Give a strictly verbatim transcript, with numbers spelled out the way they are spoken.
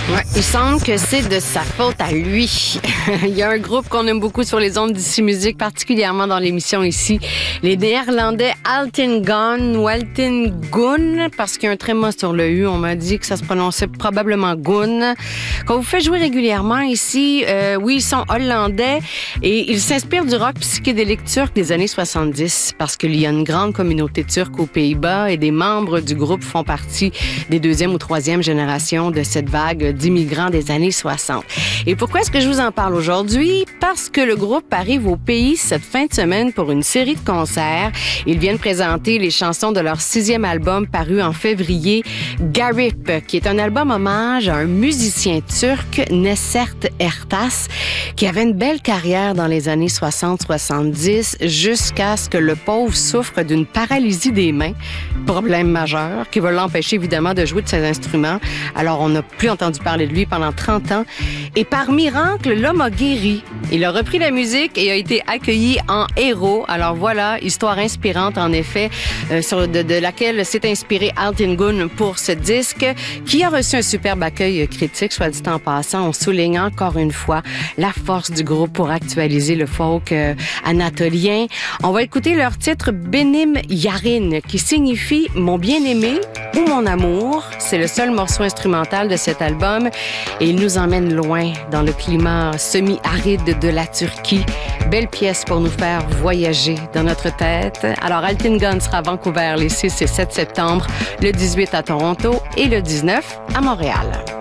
Ouais, il semble que c'est de sa faute à lui. Il y a un groupe qu'on aime beaucoup sur les ondes d'Ici Musique, particulièrement dans l'émission ici, les Néerlandais Altingun ou Altingun, parce qu'il y a un tréma sur le U. On m'a dit que ça se prononçait probablement Gun. Qu'on vous fait jouer régulièrement ici, euh, oui, ils sont hollandais et ils s'inspirent du rock psychédélique turc des années soixante-dix parce qu'il y a une grande communauté turque aux Pays-Bas et des membres du groupe font partie des deuxième ou troisième générations de cette vague d'immigrants des années soixante. Et pourquoi est-ce que je vous en parle aujourd'hui? Parce que le groupe arrive au pays cette fin de semaine pour une série de concerts. Ils viennent présenter les chansons de leur sixième album paru en février, Garip, qui est un album hommage à un musicien turc, Nesert Ertas, qui avait une belle carrière dans les années soixante soixante-dix jusqu'à ce que le pauvre souffre d'une paralysie des mains, problème majeur, qui va l'empêcher évidemment de jouer de ses instruments. Alors, on n'a plus entendu parler de lui pendant trente ans. Et par miracle, l'homme a guéri. Il a repris la musique et a été accueilli en héros. Alors voilà, histoire inspirante en effet, euh, sur de, de laquelle s'est inspiré Altingun pour ce disque, qui a reçu un superbe accueil critique, soit dit en passant. On souligne encore une fois la force du groupe pour actualiser le folk euh, anatolien. On va écouter leur titre Benim Yarin, qui signifie « Mon bien-aimé » ou « Mon amour ». C'est le seul morceau instrumental de cet album et il nous emmène loin dans le climat semi-aride de la Turquie. Belle pièce pour nous faire voyager dans notre tête. Alors, Altingun sera à Vancouver les six et sept septembre, le dix-huit à Toronto et le dix-neuf à Montréal.